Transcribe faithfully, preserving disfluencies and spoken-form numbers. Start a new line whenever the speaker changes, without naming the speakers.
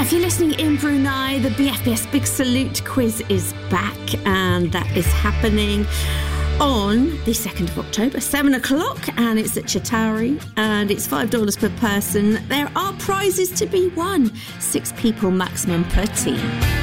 If you're listening in Brunei, the B F B S Big Salute quiz is back, and that is happening on the second of October, seven o'clock, and it's at Chitauri, and it's five dollars per person. There are prizes to be won, six people maximum per team.